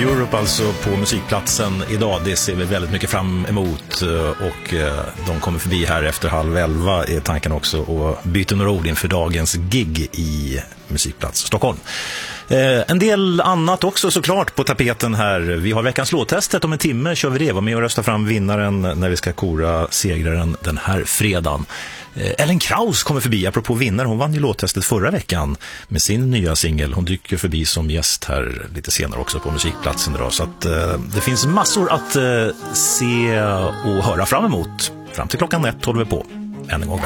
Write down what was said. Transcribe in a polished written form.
Europe alltså på musikplatsen idag. Det ser vi väldigt mycket fram emot och de kommer förbi här efter 10:30 är tanken också och byter några ord inför dagens gig i Musikplats Stockholm. En del annat också såklart på tapeten här. Vi har veckans låttestet, om en timme kör vi det. Var med och rösta fram vinnaren när vi ska kora segraren den här fredagen. Ellen Kraus kommer förbi, apropå vinnare. Hon vann ju låttestet förra veckan med sin nya singel. Hon dyker förbi som gäst här lite senare också på Musikplatsen idag. Så att det finns massor att se och höra fram emot. Fram till klockan 1 håller vi på. Än en gång.